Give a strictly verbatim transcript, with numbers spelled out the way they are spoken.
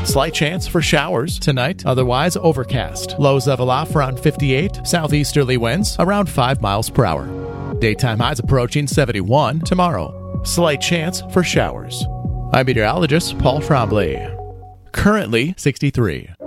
Slight chance for showers tonight, otherwise overcast. Lows level off around fifty-eight, southeasterly winds around five miles per hour. Daytime highs approaching seventy-one tomorrow. Slight chance for showers. I'm meteorologist Paul Trombley. Currently sixty-three.